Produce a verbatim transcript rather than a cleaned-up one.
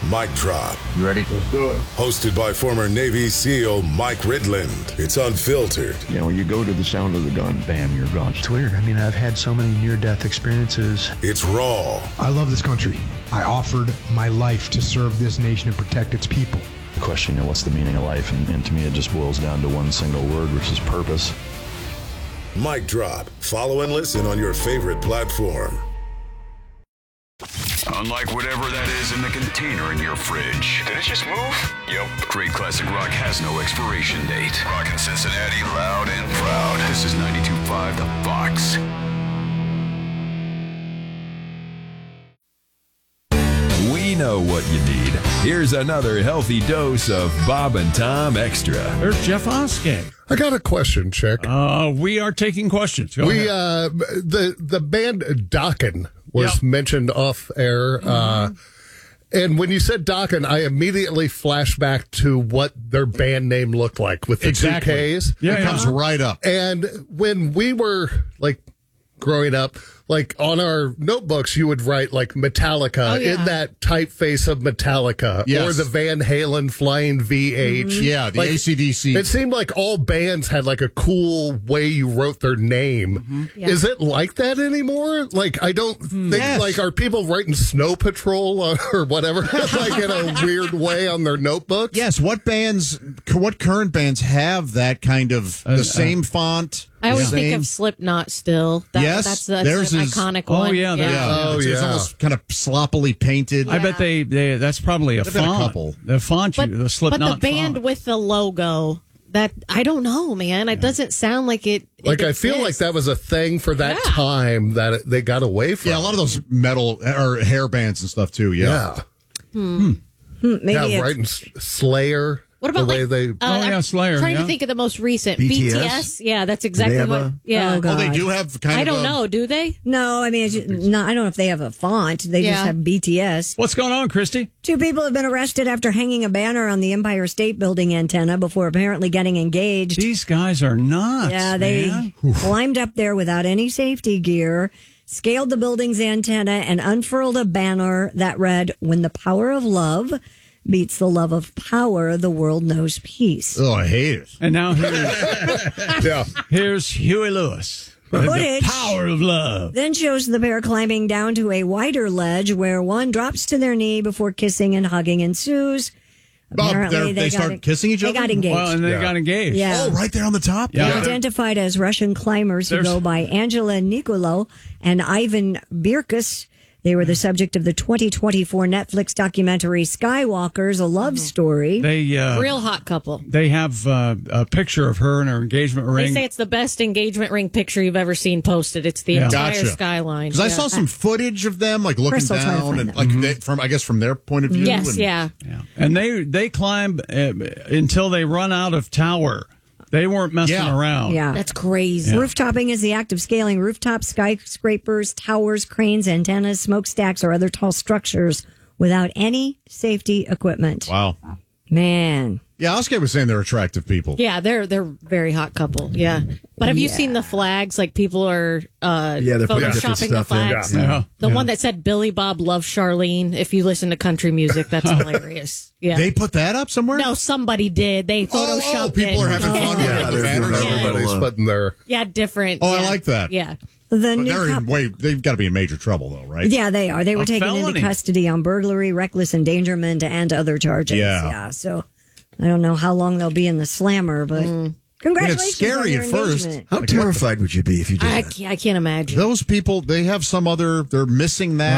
Mic Drop. You ready? Let's do it. Hosted by former Navy SEAL Mike Ridland. It's unfiltered. You know, when you go to the sound of the gun, bam, you're gone. It's weird. I mean, I've had so many near-death experiences. It's raw. I love this country. I offered my life to serve this nation and protect its people. The question, you know, what's the meaning of life? And, and to me, it just boils down to one single word, which is purpose. Mic Drop. Follow and listen on your favorite platform. Unlike whatever that is in the container in your fridge. Did it just move? Yep. Great classic rock has no expiration date. Rockin' Cincinnati, loud and proud. This is ninety-two point five The Fox. We know what you need. Here's another healthy dose of Bob and Tom Extra. There's Jeff Oskay. I got a question, Chick. Uh, we are taking questions. Go we ahead. uh, the the band Dokken was Yep. mentioned off air, Mm-hmm. uh, and when you said Dokken, I immediately flashed back to what their band name looked like with the Exactly. two Ks. Yeah, it yeah. comes right up. And when we were like growing up, like on our notebooks, you would write like Metallica Oh, yeah. in that typeface of Metallica, Yes. or the Van Halen Flying V H. Yeah, the Like, A C D C. It seemed like all bands had like a cool way you wrote their name. Mm-hmm. Yeah. Is it like that anymore? Like, I don't think, Yes. like, are people writing Snow Patrol or, or whatever, like in a weird way on their notebooks? Yes, what bands, what current bands have that kind of, the Uh, same font? I always the think same- of Slipknot still. That, Yes, that's, that's theirs an is- iconic Oh, one. yeah, they're- Yeah, Oh, it's, it's yeah. almost kind of sloppily painted. I bet they, they that's probably a There've been a font. couple. The font, But, you, the but Slipknot the band font. with the logo, that I don't know, man. It doesn't sound like it. it Like, I feel like exists. that was a thing for that Yeah. time that it, they got away from. Yeah, a lot of those metal or hair bands and stuff too. Yeah. Yeah. Maybe Yeah, it's- writing S- Slayer. What about the way like, they. uh, Oh, yeah, I'm Slayer, Trying yeah. to think of the most recent B T S? B T S. Yeah, that's exactly have what. a- Yeah. Oh, God. Oh, they do have kind I of don't a- know. Do they? No, I mean, it's just, no, I don't know if they have a font. They Yeah. just have B T S. What's going on, Christy? Two people have been arrested after hanging a banner on the Empire State Building antenna before apparently getting engaged. These guys are nuts. Yeah, they man. climbed up there without any safety gear, scaled the building's antenna, and unfurled a banner that read, "When the power of love beats the love of power, the world knows peace." Oh, I hate it. And now here's, Yeah. here's Huey Lewis. The Footage power of love. then shows the pair climbing down to a wider ledge where one drops to their knee before kissing and hugging ensues. Oh, Apparently, they're- they, they got start en- kissing each They other? got engaged. Well, and they Yeah. got engaged. Yeah. Oh, right there on the top? Yeah. They're identified as Russian climbers who There's- go by Angela Nicolo and Ivan Birkus. They were the subject of the twenty twenty-four Netflix documentary Skywalkers, a love story. They uh, Real hot couple. they have uh, a picture of her in her engagement They ring. say it's the best engagement ring picture you've ever seen posted. It's the Yeah. entire Gotcha. skyline. Because I Yeah. saw some footage of them, like looking Chris will try to down, find and that. like Mm-hmm. they, from I guess from their point of view. Yes, and- yeah. Yeah. And they they climb uh, until they run out of tower. They weren't messing Yeah. around. Yeah. That's crazy. Rooftoping is the act of scaling rooftops, skyscrapers, towers, cranes, antennas, smokestacks, or other tall structures without any safety equipment. Wow. Man. Yeah, Oscar was saying they're attractive people. Yeah, they're they're very hot couple. Yeah, but have you seen the flags? Like people are uh, Yeah, they're putting different photoshopping the stuff in. flags. Yeah. Yeah. The Yeah. one that said Billy Bob loves Charlene. If you listen to country music, that's hilarious. Yeah. They put that up somewhere? no, somebody did. They Oh, photoshopped oh, people it. are having fun with Yeah, the they're doing banners. everybody's Yeah. putting their. Yeah, different. Oh, I yeah. like that. Yeah. The But new they're in couple- way, they've got to be in major trouble, though, right? Yeah, they are. They were A taken felony. into custody on burglary, reckless endangerment, and other charges. Yeah. Yeah. So I don't know how long they'll be in the slammer, but congratulations. it's scary on your at first. engagement. How terrified would you be if you did I that? can't, I can't imagine. Those people, they have some other, they're missing that.